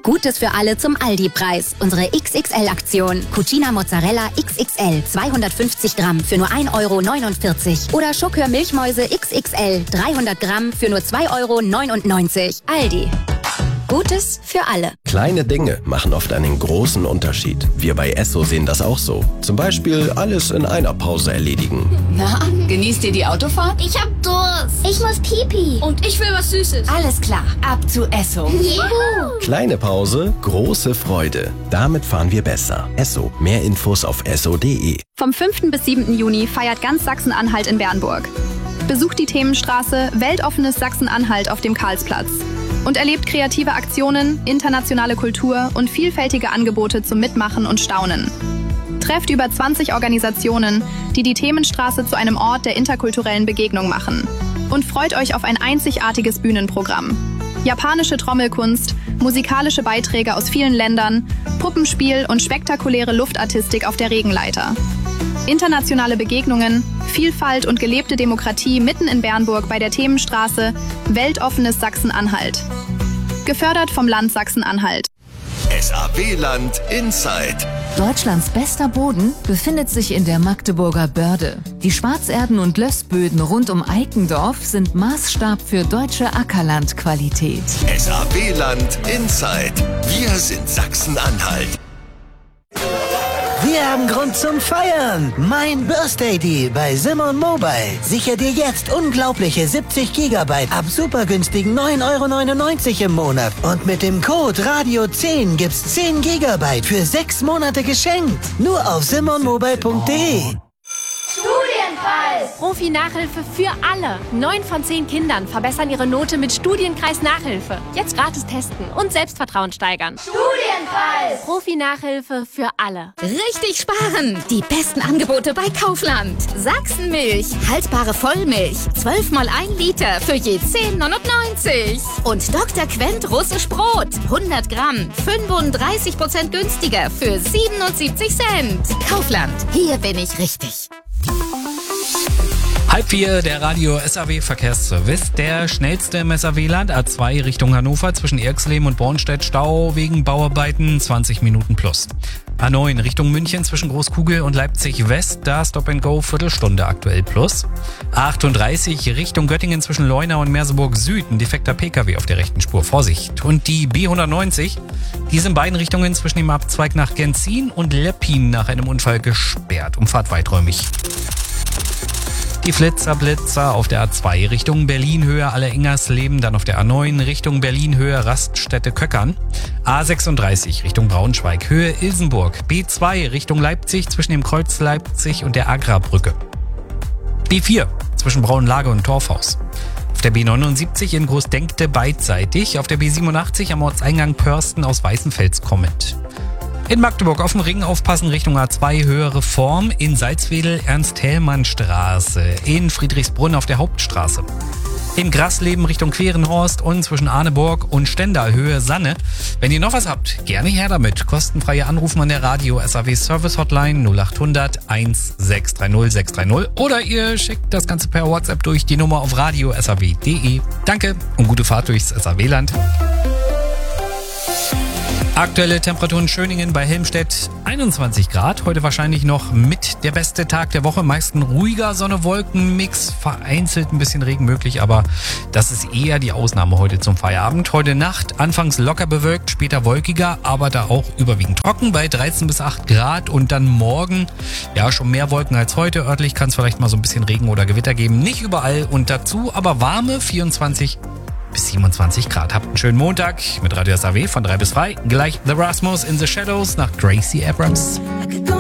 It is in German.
Gutes für alle zum Aldi-Preis. Unsere XXL-Aktion. Cucina Mozzarella XXL 250 Gramm für nur 1,49 € oder Schokör Milchmäuse XXL 300 Gramm für nur 2,99 €. Aldi. Gutes für alle. Kleine Dinge machen oft einen großen Unterschied. Wir bei Esso sehen das auch so. Zum Beispiel alles in einer Pause erledigen. Na, genießt ihr die Autofahrt? Ich hab Durst. Ich muss Pipi. Und ich will was Süßes. Alles klar, ab zu Esso. Juhu. Kleine Pause, große Freude. Damit fahren wir besser. Esso. Mehr Infos auf esso.de. Vom 5. bis 7. Juni feiert ganz Sachsen-Anhalt in Bernburg. Besucht die Themenstraße Weltoffenes Sachsen-Anhalt auf dem Karlsplatz und erlebt kreative Aktionen, internationale Kultur und vielfältige Angebote zum Mitmachen und Staunen. Trefft über 20 Organisationen, die die Themenstraße zu einem Ort der interkulturellen Begegnung machen. Und freut euch auf ein einzigartiges Bühnenprogramm. Japanische Trommelkunst, musikalische Beiträge aus vielen Ländern, Puppenspiel und spektakuläre Luftartistik auf der Regenleiter. Internationale Begegnungen, Vielfalt und gelebte Demokratie mitten in Bernburg bei der Themenstraße Weltoffenes Sachsen-Anhalt. Gefördert vom Land Sachsen-Anhalt. SAW-Land Inside. Deutschlands bester Boden befindet sich in der Magdeburger Börde. Die Schwarzerden- und Lössböden rund um Eikendorf sind Maßstab für deutsche Ackerlandqualität. SAW-Land Inside. Wir sind Sachsen-Anhalt. Wir haben Grund zum Feiern. Mein Birthday Deal bei Simon Mobile. Sicher dir jetzt unglaubliche 70 GB ab super günstigen 9,99 € im Monat. Und mit dem Code Radio10 gibt's 10 GB für 6 Monate geschenkt. Nur auf simonmobile.de. Studienpreis! Profi-Nachhilfe für alle. 9 von 10 Kindern verbessern ihre Note mit Studienkreis-Nachhilfe. Jetzt gratis testen und Selbstvertrauen steigern. Studienpreis! Profi-Nachhilfe für alle. Richtig sparen! Die besten Angebote bei Kaufland. Sachsenmilch, haltbare Vollmilch. 12 mal 1 Liter für je 10,99 €. Und Dr. Quent russisch Brot. 100 Gramm, 35% günstiger für 77 Cent. Kaufland, hier bin ich richtig. 3:30, der Radio SAW-Verkehrsservice. Der schnellste im SAW-Land, A2 Richtung Hannover, zwischen Erxleben und Bornstedt, Stau wegen Bauarbeiten, 20 Minuten plus. A9 Richtung München, zwischen Großkugel und Leipzig West, da Stop and Go, Viertelstunde aktuell plus. A38 Richtung Göttingen, zwischen Leuna und Merseburg Süd, ein defekter PKW auf der rechten Spur, Vorsicht. Und die B190, die ist in beiden Richtungen zwischen dem Abzweig nach Genzin und Leppin nach einem Unfall gesperrt, Umfahrt weiträumig. Die Blitzer auf der A2 Richtung Berlin-Höhe Alleringersleben, dann auf der A9 Richtung Berlin-Höhe Raststätte Köckern. A36 Richtung Braunschweig, Höhe Ilsenburg. B2 Richtung Leipzig zwischen dem Kreuz Leipzig und der Agra-Brücke. B4 zwischen Braunlage und Torfhaus. Auf der B79 in Großdenkte beidseitig, auf der B87 am Ortseingang Pörsten aus Weißenfels kommend. In Magdeburg auf dem Ring aufpassen, Richtung A2 höhere Form, in Salzwedel Ernst-Hellmann-Straße, in Friedrichsbrunn auf der Hauptstraße. In Grasleben Richtung Querenhorst und zwischen Arneburg und Stendal Höhe Sanne. Wenn ihr noch was habt, gerne her damit. Kostenfreie Anrufen an der Radio SAW Service Hotline 0800 1630 630 oder ihr schickt das Ganze per WhatsApp durch die Nummer auf radio.saw.de. Danke und gute Fahrt durchs SAW-Land. Aktuelle Temperaturen Schöningen bei Helmstedt 21 Grad. Heute wahrscheinlich noch mit der beste Tag der Woche. Meist ein ruhiger Sonne-Wolken-Mix. Vereinzelt ein bisschen Regen möglich, aber das ist eher die Ausnahme heute zum Feierabend. Heute Nacht anfangs locker bewölkt, später wolkiger, aber da auch überwiegend trocken bei 13 bis 8 Grad. Und dann morgen, ja, schon mehr Wolken als heute. Örtlich kann es vielleicht mal so ein bisschen Regen oder Gewitter geben. Nicht überall und dazu aber warme 24 bis 27 Grad. Habt einen schönen Montag mit Radio SAW von 3 bis 3. Gleich The Rasmus in the Shadows nach Gracie Abrams.